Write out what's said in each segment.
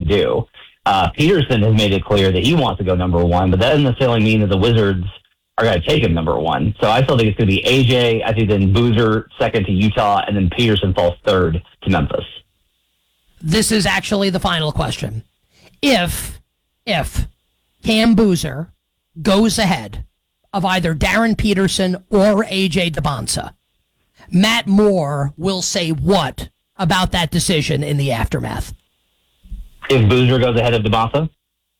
do. Peterson has made it clear that he wants to go number one, but that doesn't necessarily mean that the Wizards are going to take him number one. So I still think it's going to be AJ, I think then Boozer second to Utah, and then Peterson falls third to Memphis. This is actually the final question. If Cam Boozer goes ahead of either Darren Peterson or AJ DeBonsa, Matt Moore will say what about that decision in the aftermath? If Boozer goes ahead of DeBonsa?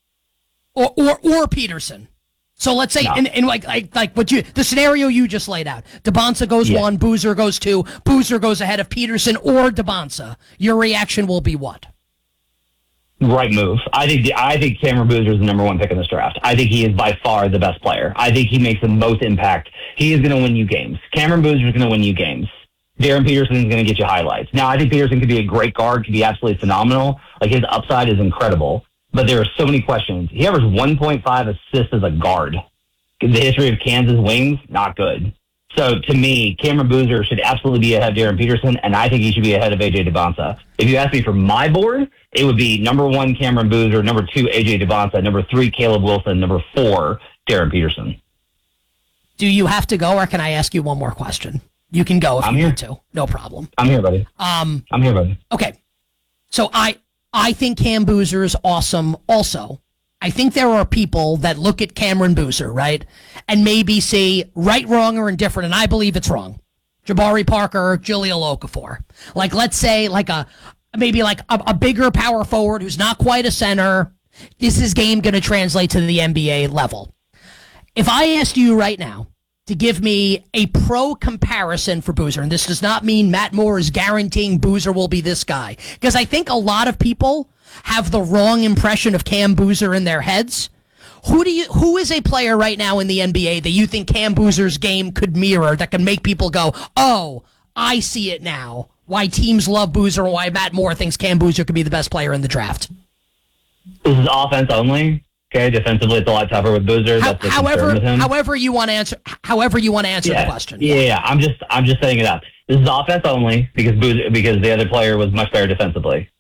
Or Peterson. So let's say in like what the scenario you just laid out. DeBonsa goes one, Boozer goes two, Boozer goes ahead of Peterson or DeBonsa. Your reaction will be what? Right move. I think Cameron Boozer is the number one pick in this draft. I think he is by far the best player. I think he makes the most impact. He is going to win you games. Cameron Boozer is going to win you games. Darren Peterson is going to get you highlights. Now, I think Peterson could be a great guard, could be absolutely phenomenal. Like, his upside is incredible. But there are so many questions. He averaged 1.5 assists as a guard. The history of Kansas wings, not good. So, to me, Cameron Boozer should absolutely be ahead of Darren Peterson, and I think he should be ahead of A.J. DeBonsa. If you ask me for my board, it would be number one, Cameron Boozer, number two, A.J. DeBonsa, number three, Caleb Wilson, number four, Darren Peterson. Do you have to go, or can I ask you one more question? You can go if you need to. No problem. I'm here, buddy. I'm here, buddy. Okay. So I think Cam Boozer is awesome also. I think there are people that look at Cameron Boozer, right, and maybe say right, wrong, or indifferent, and I believe it's wrong. Jabari Parker, Jahlil Okafor. Like, let's say maybe a bigger power forward who's not quite a center. Is his game going to translate to the NBA level? If I asked you right now to give me a pro comparison for Boozer, and this does not mean Matt Moore is guaranteeing Boozer will be this guy, because I think a lot of people have the wrong impression of Cam Boozer in their heads. Who is a player right now in the NBA that you think Cam Boozer's game could mirror, that can make people go, oh, I see it now, why teams love Boozer and why Matt Moore thinks Cam Boozer could be the best player in the draft? This is offense only. Okay, defensively it's a lot tougher with Boozer. That's the concern with him. However you want to answer the question. Yeah. I'm just setting it up. This is offense only because the other player was much better defensively.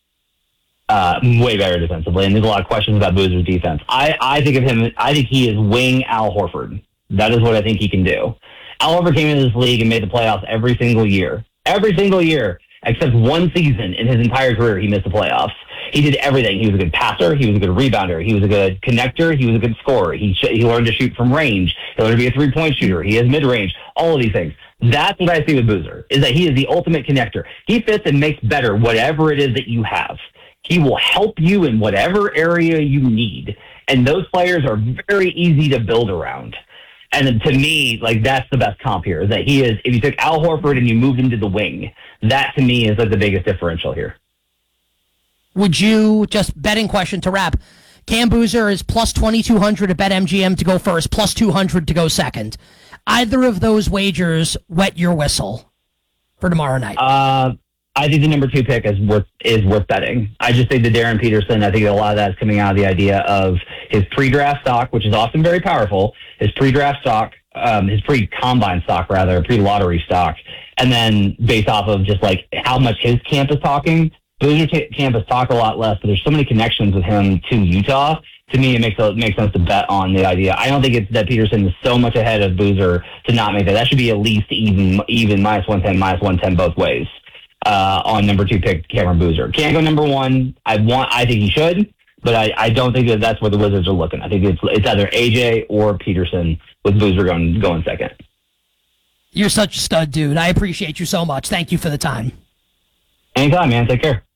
Way better defensively, and there's a lot of questions about Boozer's defense. I think of him, I think he is wing Al Horford. That is what I think he can do. Al Horford came into this league and made the playoffs every single year, except one season in his entire career he missed the playoffs. He did everything. He was a good passer. He was a good rebounder. He was a good connector. He was a good scorer. He learned to shoot from range. He learned to be a three-point shooter. He has mid-range. All of these things. That's what I see with Boozer, is that he is the ultimate connector. He fits and makes better whatever it is that you have. He will help you in whatever area you need. And those players are very easy to build around. And to me, like, that's the best comp here, is that he is, if you took Al Horford and you moved him to the wing, that to me is like the biggest differential here. Would you, just betting question to wrap, Cam Boozer is plus 2,200 at BetMGM to go first, plus 200 to go second. Either of those wagers wet your whistle for tomorrow night? I think the number two pick is worth betting. I just think that Darren Peterson, I think a lot of that is coming out of the idea of his pre-draft stock, which is often very powerful, his pre-draft stock, his pre-combine stock, rather, pre-lottery stock, and then based off of just like how much his camp is talking. Boozer camp has talked a lot less, but there's so many connections with him to Utah. To me, it makes sense to bet on the idea. I don't think it's that Peterson is so much ahead of Boozer to not make that. That should be at least even minus 110, minus 110 both ways. On number two pick, Cameron Boozer. Can't go number one. I think he should, but I don't think that's where the Wizards are looking. I think it's either AJ or Peterson, with Boozer going second. You're such a stud, dude. I appreciate you so much. Thank you for the time. Anytime, man. Take care.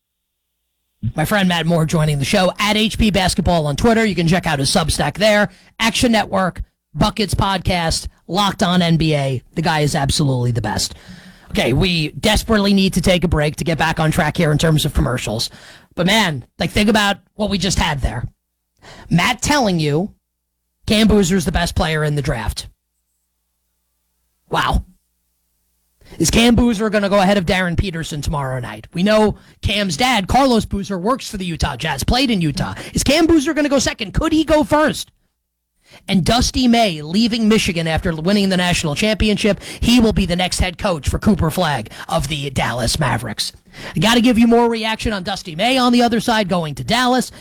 My friend Matt Moore joining the show at HP Basketball on Twitter. You can check out his Substack there. Action Network, Buckets Podcast, Locked On NBA. The guy is absolutely the best. Okay, we desperately need to take a break to get back on track here in terms of commercials. But man, think about what we just had there. Matt telling you Cam Boozer is the best player in the draft. Wow. Is Cam Boozer going to go ahead of Darren Peterson tomorrow night? We know Cam's dad, Carlos Boozer, works for the Utah Jazz, played in Utah. Is Cam Boozer going to go second? Could he go first? And Dusty May leaving Michigan after winning the national championship, he will be the next head coach for Cooper Flagg of the Dallas Mavericks. I got to give you more reaction on Dusty May on the other side going to Dallas.